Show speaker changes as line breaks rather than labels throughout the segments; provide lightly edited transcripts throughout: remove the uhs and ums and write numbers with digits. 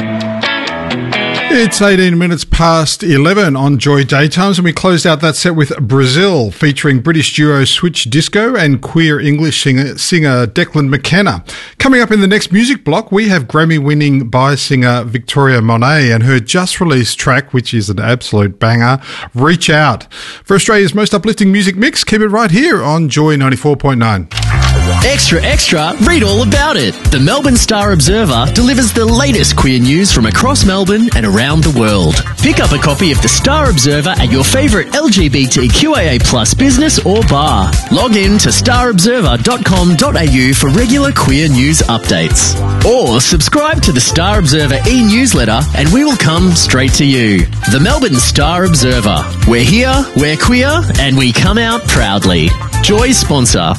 It's 18 minutes past 11 on Joy Daytimes, and we closed out that set with Brazil, featuring British duo Switch Disco and queer English singer Declan McKenna. Coming up in the next music block, we have Grammy-winning bi-singer Victoria Monet and her just-released track, which is an absolute banger, Reach Out. For Australia's most uplifting music mix, keep it right here on Joy 94.9.
Extra, extra, read all about it. The Melbourne Star Observer delivers the latest queer news from across Melbourne and around the world. Pick up a copy of the Star Observer at your favourite LGBTQIA+ business or bar. Log in to starobserver.com.au for regular queer news updates. Or subscribe to the Star Observer e-newsletter and we will come straight to you. The Melbourne Star Observer. We're here, we're queer, and we come out proudly. Joy sponsor.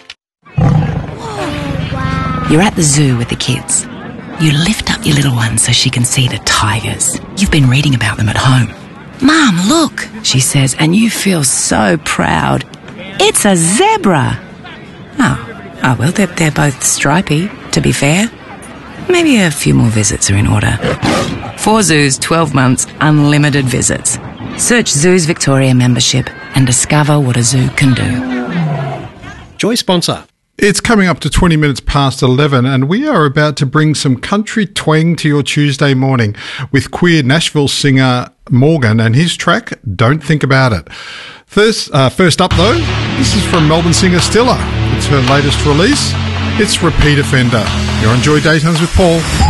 You're at the zoo with the kids. You lift up your little one so she can see the tigers. You've been reading about them at home. Mum, look, she says, and you feel so proud. It's a zebra. Oh well, they're both stripy, to be fair. Maybe a few more visits are in order. 4 zoos, 12 months, unlimited visits. Search Zoos Victoria membership and discover what a zoo can do.
Joy sponsor.
It's coming up to 20 minutes past 11 and we are about to bring some country twang to your Tuesday morning with queer Nashville singer Morgan and his track, Don't Think About It. First up though, this is from Melbourne singer Stilla. It's her latest release. It's Repeat Offender. You're on Joy Daytimes with Paul.